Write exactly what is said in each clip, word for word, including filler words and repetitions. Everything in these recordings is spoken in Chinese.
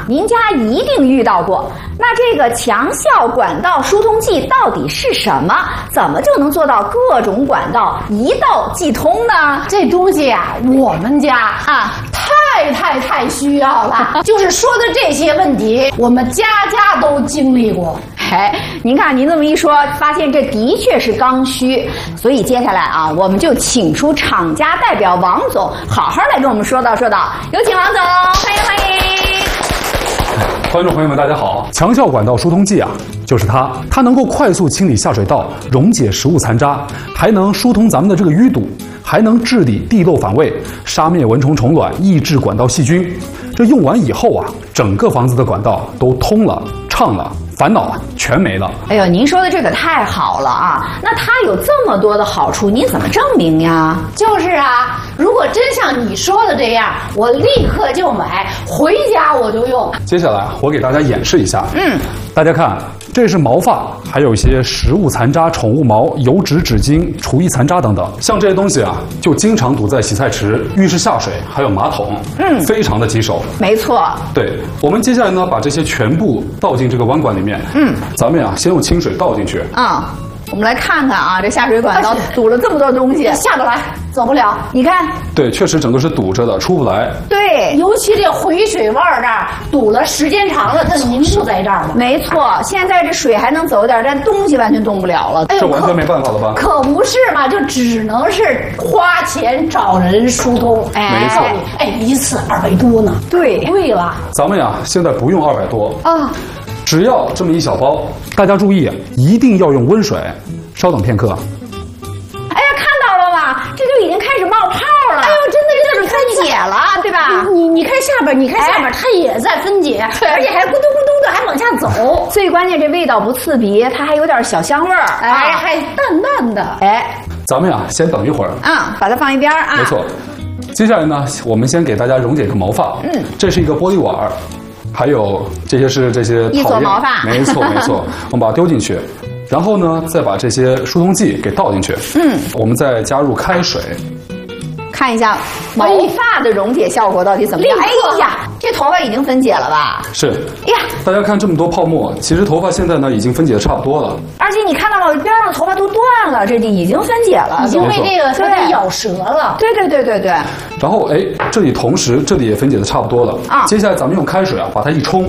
您家一定遇到过。那这个强效管道疏通剂到底是什么？怎么就能做到各种管道一道即通呢？ 这东西啊，我们家啊太太太需要了。就是说的这些问题，我们家家都经历过。 哎，您看您这么一说，发现这的确是刚需。所以接下来啊，我们就请出厂家代表王总，好好来跟我们说道说道。有请王总，欢迎欢迎。 观众朋友们，大家好！强效管道疏通剂啊，就是它，它能够快速清理下水道，溶解食物残渣，还能疏通咱们的这个淤堵，还能治理地漏反味，杀灭蚊虫虫卵，抑制管道细菌。这用完以后啊，整个房子的管道都通了、畅了，烦恼啊全没了。 哎呦，您说的这可太好了啊！那它有这么多的好处，您怎么证明呀？ 就是啊，如果真像你说的这样，我立刻就买，回家我就用。 接下来我给大家演示一下。 嗯， 大家看，这是毛发，还有一些食物残渣、宠物毛、油脂、纸巾、厨艺残渣等等。像这些东西啊，就经常堵在洗菜池、浴室下水，还有马桶，嗯，非常的棘手。 没错。 对，我们接下来呢，把这些全部倒进这个弯管里面。嗯，咱们呀，先用清水倒进去。 啊、嗯，我们来看看啊，这下水管道堵了这么多东西， 下不来，走不了。 你看， 对，确实整个是堵着的，出不来。 对， 尤其这回水弯这儿堵了，时间长了，它凝固在这儿了。 没错，现在这水还能走点，但东西完全动不了了。 哎呦， 这完全没办法了吧？ 可不是嘛，就只能是花钱找人疏通。 哎， 没错。 哎，一次二百多呢。 对， 贵了。 咱们呀，现在不用二百多啊。 只要这么一小包，大家注意，一定要用温水。稍等片刻。 哎呀，看到了吧？这就已经开始冒泡了。 哎呦，真的这就是分解了，对吧？ 你你看下边，你看下边，哎、它也在分解，而且还咕嘟咕嘟的还往下走。 最关键，这味道不刺鼻，它还有点小香味儿， 哎，啊、还淡淡的。 哎， 咱们呀，先等一会儿。 啊、嗯，把它放一边啊。 没错。接下来呢，我们先给大家溶解个毛发。嗯，这是一个玻璃碗。还有这些是这些一撮毛发， 没错没错，我们把它丢进去，然后呢，再把这些疏通剂给倒进去。嗯，我们再加入开水， 看一下毛发的溶解效果到底怎么样？哎呀，这头发已经分解了吧？ 是。 哎呀， 大家看这么多泡沫，其实头发现在呢已经分解的差不多了。 而且你看到了边上的头发都断了，这就已经分解了， 已经被这个它给咬折了。 对对对对对。 然后哎，这里同时这里也分解的差不多了啊。接下来咱们用开水啊把它一冲，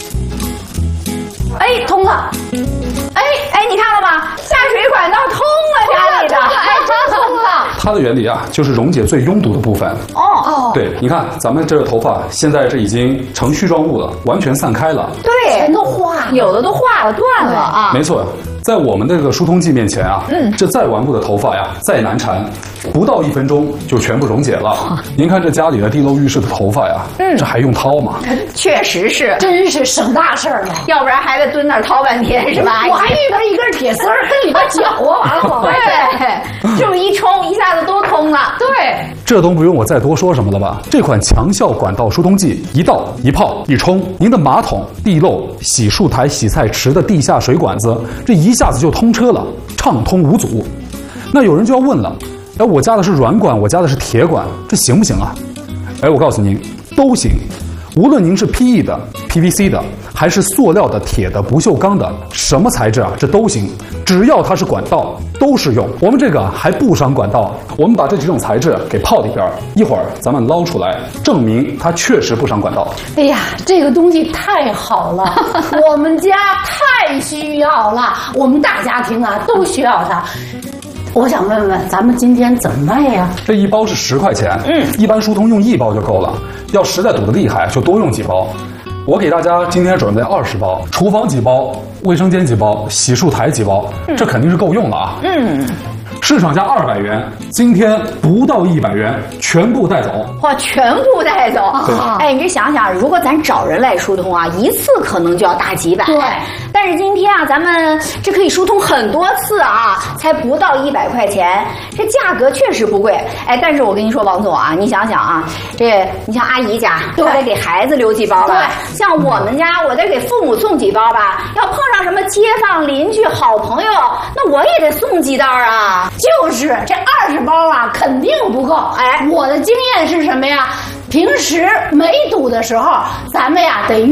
哎，通了。 哎哎，你看了吗？下水管道通了，家里的， 哎，真通了。 它的原理啊，就是溶解最拥堵的部分。 哦哦。 对，你看咱们这个头发现在这已经成絮状物了，完全散开了。 对， 全都化了， 有的都化了，断了啊。 没错。在我们这个疏通剂面前啊，嗯，这再顽固的头发呀，再难缠，不到一分钟就全部溶解了。您看这家里的地漏浴室的头发呀，嗯，这还用掏吗？ 确实是， 真是省大事了。 要不然还得蹲那儿掏半天，是吧？ 我还遇到一根铁丝儿跟里边搅啊，完了往外对，这么一冲，一下子都通了。 对， 这都不用我再多说什么了吧？这款强效管道疏通剂，一倒一泡一冲，您的马桶、地漏、洗漱台、洗菜池的地下水管子，这一一下子就通车了，畅通无阻。那有人就要问了，哎，我家的是软管，我家的是铁管，这行不行啊？哎，我告诉您，都行。无论您是 P E 的、P V C 的，还是塑料的、铁的、不锈钢的，什么材质啊，这都行，只要它是管道，都适用。我们这个还不伤管道，我们把这几种材质给泡里边，一会儿咱们捞出来，证明它确实不伤管道。 哎呀，这个东西太好了，我们家太需要了，我们大家庭啊都需要它。我想问问，咱们今天怎么卖呀？ 这一包是十块钱，嗯，一般疏通用一包就够了。要实在堵得厉害，就多用几包。我给大家今天准备二十包，厨房几包，卫生间几包，洗漱台几包，嗯、这肯定是够用了啊。嗯。市场价二百元，今天不到一百元，全部带走。 哇，全部带走！哎，你这想想，如果咱找人来疏通啊，一次可能就要大几百。 对。 但是今天啊，咱们这可以疏通很多次啊，才不到一百块钱，这价格确实不贵。哎，但是我跟你说，王总啊，你想想啊，这你像阿姨家，我得给孩子留几包吧；像我们家，我得给父母送几包吧。要碰上什么街坊邻居、好朋友，那我也得送几袋啊。 就是这二十包啊，肯定不够。哎，我的经验是什么呀？平时没堵的时候，咱们呀得